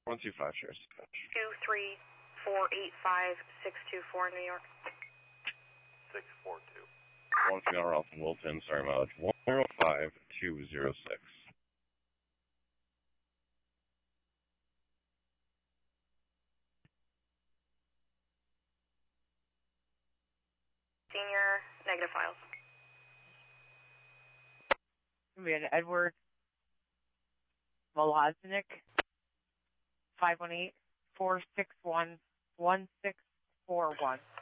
125 shares. 23485-624 New York. 642. One female Ralph and Wilton, sorry mileage 105206. Senior, negative files. It's going to be an Edward Voloznik, 518-461-1641.